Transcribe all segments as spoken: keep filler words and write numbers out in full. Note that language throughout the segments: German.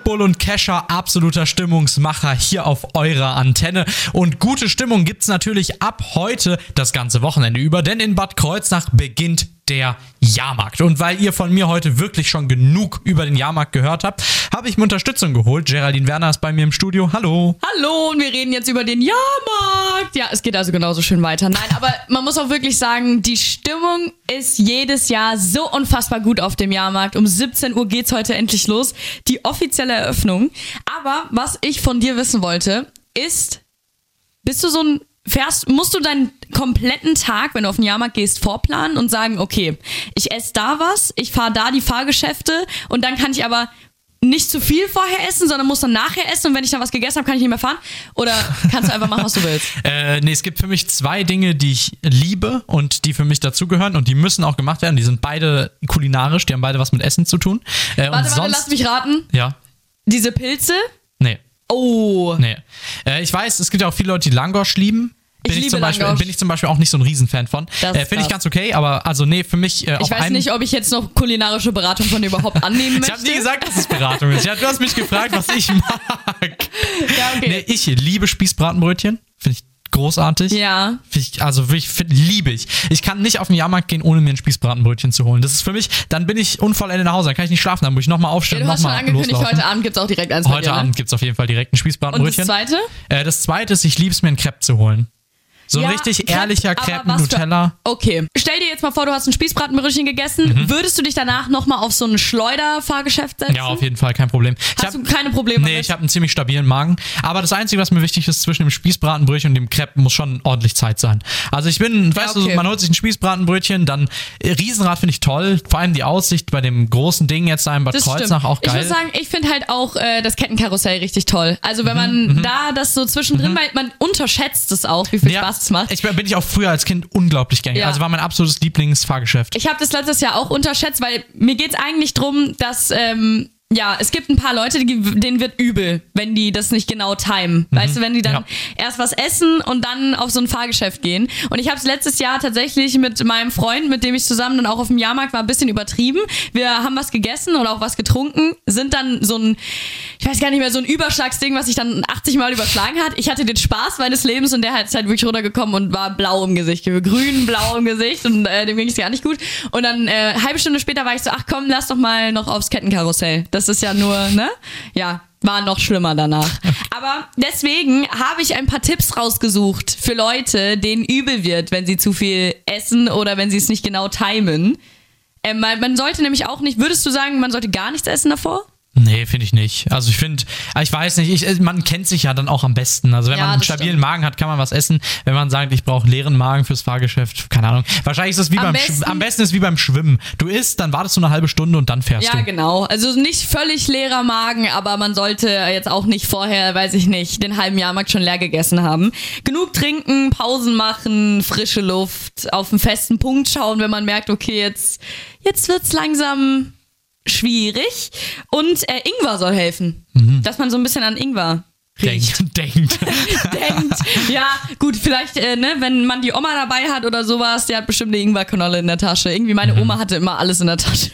Bull und Kesha, absoluter Stimmungsmacher hier auf eurer Antenne. Und gute Stimmung gibt's natürlich ab heute das ganze Wochenende über, denn in Bad Kreuznach beginnt der Jahrmarkt. Und weil ihr von mir heute wirklich schon genug über den Jahrmarkt gehört habt, habe ich mir Unterstützung geholt. Geraldine Werner ist bei mir im Studio. Hallo. Hallo, und wir reden jetzt über den Jahrmarkt. Ja, es geht also genauso schön weiter. Nein, aber man muss auch wirklich sagen, die Stimmung ist jedes Jahr so unfassbar gut auf dem Jahrmarkt. Um siebzehn Uhr geht's heute endlich los, die offizielle Eröffnung. Aber was ich von dir wissen wollte, ist, bist du so ein Fährst, musst du deinen kompletten Tag, wenn du auf den Jahrmarkt gehst, vorplanen und sagen, okay, ich esse da was, ich fahre da die Fahrgeschäfte und dann kann ich aber nicht zu viel vorher essen, sondern muss dann nachher essen und wenn ich dann was gegessen habe, kann ich nicht mehr fahren? Oder kannst du einfach machen, was du willst? Äh, nee, es gibt für mich zwei Dinge, die ich liebe und die für mich dazugehören und die müssen auch gemacht werden. Die sind beide kulinarisch, die haben beide was mit Essen zu tun. Äh, warte, und warte, sonst, lass mich raten. Ja. Diese Pilze? Nee. Oh. Nee. Äh, ich weiß, es gibt ja auch viele Leute, die Langosch lieben. Bin ich, ich liebe zum Beispiel, Langosch. bin ich zum Beispiel auch nicht so ein Riesenfan von. Äh, Finde ich ganz okay, aber also nee, für mich äh, Ich auf weiß einem, nicht, ob ich jetzt noch kulinarische Beratung von dir überhaupt annehmen möchte. Ich habe nie gesagt, dass es Beratung ist. Ja, du hast mich gefragt, was ich mag. Ja, okay. Nee, ich liebe Spießbratenbrötchen. Finde ich großartig. Ja. Find ich, also wirklich, find, liebe ich. Ich kann nicht auf den Jahrmarkt gehen, ohne mir ein Spießbratenbrötchen zu holen. Das ist für mich, dann bin ich unvollendet nach Hause. Dann kann ich nicht schlafen, dann muss ich nochmal aufstehen Ja, und du hast schon nochmal angekündigt, loslaufen. heute Abend gibt es auch direkt eins bei Heute dir, ne? Abend gibt es auf jeden Fall direkt ein Spießbratenbrötchen. Und das zweite? Äh, das zweite ist, ich liebe es mir, ein Crepe zu holen. So ein Ja, richtig Crepe, ehrlicher aber Crepe mit was für- Nutella. Okay. Stell dir jetzt mal vor, du hast ein Spießbratenbrötchen gegessen. Mhm. Würdest du dich danach nochmal auf so ein Schleuderfahrgeschäft setzen? Ja, auf jeden Fall, kein Problem. Ich Hast hab, du keine Probleme Nee, mit? ich habe einen ziemlich stabilen Magen. Aber das Einzige, was mir wichtig ist, zwischen dem Spießbratenbrötchen und dem Crepe muss schon ordentlich Zeit sein. Also ich bin, weißt okay. du, man holt sich ein Spießbratenbrötchen, dann äh, Riesenrad finde ich toll. Vor allem die Aussicht bei dem großen Ding jetzt da in Bad Das Kreuznach stimmt. auch geil. Ich muss sagen, ich finde halt auch äh, das Kettenkarussell richtig toll. Also wenn man Mhm, da das so zwischendrin, weil man unterschätzt es auch, wie viel Ja, Spaß es macht. Ich bin bin ich auch früher als Kind unglaublich gängig. Ja. Also war mein absolutes Lieblingsfahrgeschäft. Ich habe das letztes Jahr auch unterschätzt, weil mir geht's eigentlich drum, dass ähm, ja, es gibt ein paar Leute, die, denen wird übel, wenn die das nicht genau timen. Mhm. Weißt du, wenn die dann Ja. erst was essen und dann auf so ein Fahrgeschäft gehen. Und ich habe es letztes Jahr tatsächlich mit meinem Freund, mit dem ich zusammen dann auch auf dem Jahrmarkt war, ein bisschen übertrieben. Wir haben was gegessen oder auch was getrunken, sind dann so ein, ich weiß gar nicht mehr, so ein Überschlagsding, was sich dann achtzig Mal überschlagen hat. Ich hatte den Spaß meines Lebens und der hat halt wirklich runtergekommen und war blau im Gesicht, grün, blau im Gesicht und äh, dem ging es gar nicht gut. Und dann äh, halbe Stunde später war ich so, ach komm, lass doch mal noch aufs Kettenkarussell. Das ist ja nur, ne? Ja, war noch schlimmer danach. Aber deswegen habe ich ein paar Tipps rausgesucht für Leute, denen übel wird, wenn sie zu viel essen oder wenn sie es nicht genau timen. Ähm, man, man sollte nämlich auch nicht, würdest du sagen, man sollte gar nichts essen davor? Nee, finde ich nicht. Also ich finde, ich weiß nicht, ich, man kennt sich ja dann auch am besten. Also wenn Ja, man einen das stabilen stimmt. Magen hat, kann man was essen. Wenn man sagt, ich brauche leeren Magen fürs Fahrgeschäft, keine Ahnung. Wahrscheinlich ist es wie Am beim besten- Sch- am besten ist wie beim Schwimmen. Du isst, dann wartest du eine halbe Stunde und dann fährst Ja, du. genau. Also nicht völlig leerer Magen, aber man sollte jetzt auch nicht vorher, weiß ich nicht, den halben Jahrmarkt schon leer gegessen haben. Genug trinken, Pausen machen, frische Luft, auf einen festen Punkt schauen, wenn man merkt, okay, jetzt, jetzt wird's langsam schwierig. Und äh, Ingwer soll helfen. Mhm. Dass man so ein bisschen an Ingwer riecht. Denkt, denkt. Denkt. Ja, gut, vielleicht, äh, ne, wenn man die Oma dabei hat oder sowas, die hat bestimmt eine Ingwerkanolle in der Tasche. Irgendwie meine Mhm. Oma hatte immer alles in der Tasche.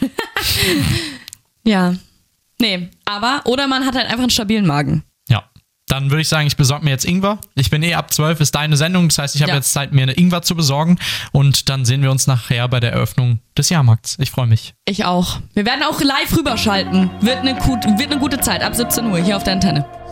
Ja. Nee, aber, oder man hat halt einfach einen stabilen Magen. Ja. Dann würde ich sagen, ich besorge mir jetzt Ingwer. Ich bin eh ab zwölf, ist deine Sendung. Das heißt, ich habe Ja. jetzt Zeit, mir eine Ingwer zu besorgen. Und dann sehen wir uns nachher bei der Eröffnung des Jahrmarkts. Ich freue mich. Ich auch. Wir werden auch live rüberschalten. Wird eine, gut, wird eine gute Zeit ab siebzehn Uhr hier auf der Antenne.